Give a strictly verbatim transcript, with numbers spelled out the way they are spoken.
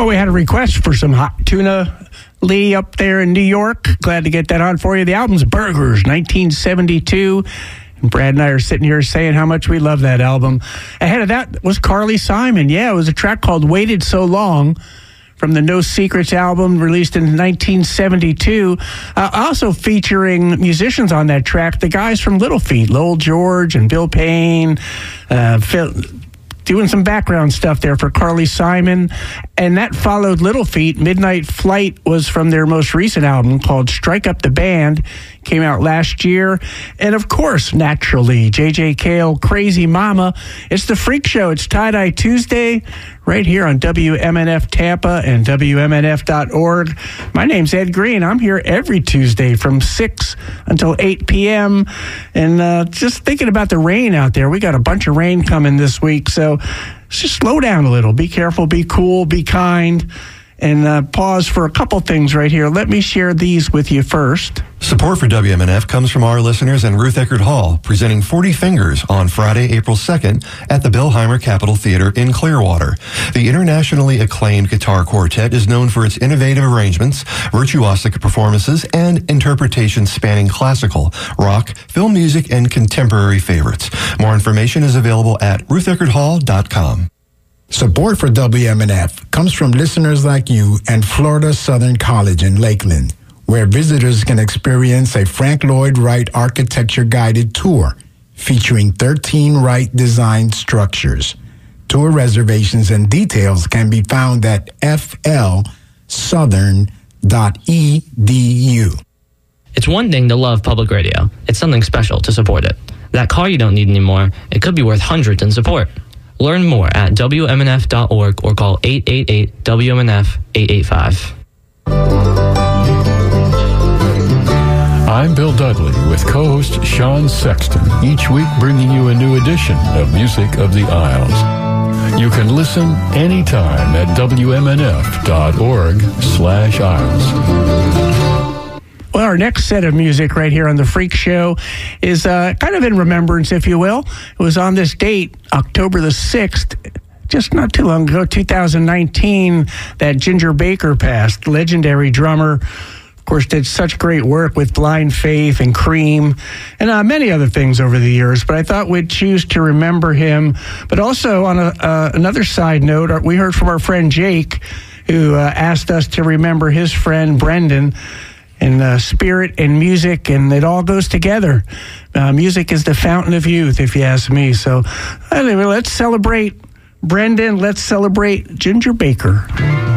we had a request for some hot tuna, Lee, up there in New York. Glad to get that on for you. The album's Burgers, nineteen seventy-two. And Brad and I are sitting here saying how much we love that album. Ahead of that was Carly Simon. Yeah, it was a track called Waited So Long from the No Secrets album released in nineteen seventy-two. Uh, also featuring musicians on that track, the guys from Little Feat, Lowell George and Bill Payne, uh, Phil, doing some background stuff there for Carly Simon. And that followed Little Feat. Midnight Flight was from their most recent album called Strike Up the Band. Came out last year. And of course, naturally, J J Cale, Crazy Mama. It's the Freak Show. It's Tie-Dye Tuesday right here on W M N F Tampa and W M N F dot org. My name's Ed Green. I'm here every Tuesday from six until eight p.m. And uh, just thinking about the rain out there. We got a bunch of rain coming this week, so just slow down a little. Be careful, be cool, be kind, and uh, pause for a couple things right here. Let me share these with you first. Support for W M N F comes from our listeners and Ruth Eckerd Hall, presenting forty Fingers on Friday, April second at the Billheimer Capitol Theater in Clearwater. The internationally acclaimed guitar quartet is known for its innovative arrangements, virtuosic performances, and interpretations spanning classical, rock, film music, and contemporary favorites. More information is available at ruth eckerd hall dot com. Support for W M N F comes from listeners like you and Florida Southern College in Lakeland, where visitors can experience a Frank Lloyd Wright architecture-guided tour featuring thirteen Wright designed structures. Tour reservations and details can be found at f l southern dot e d u. It's one thing to love public radio. It's something special to support it. That car you don't need anymore, it could be worth hundreds in support. Learn more at W M N F dot org or call eight eight eight W M N F eight eight five. I'm Bill Dudley with co-host Sean Sexton, each week bringing you a new edition of Music of the Isles. You can listen anytime at W M N F dot org slash Isles. Well, our next set of music right here on The Freak Show is uh, kind of in remembrance, if you will. It was on this date, October the sixth, just not too long ago, two thousand nineteen, that Ginger Baker passed, legendary drummer. Of course, did such great work with Blind Faith and Cream and uh, many other things over the years. But I thought we'd choose to remember him. But also, on a, uh, another side note, we heard from our friend Jake, who uh, asked us to remember his friend Brendan. And uh, spirit and music, and it all goes together. Uh, music is the fountain of youth, if you ask me. So anyway, let's celebrate Brendan. Let's celebrate Ginger Baker.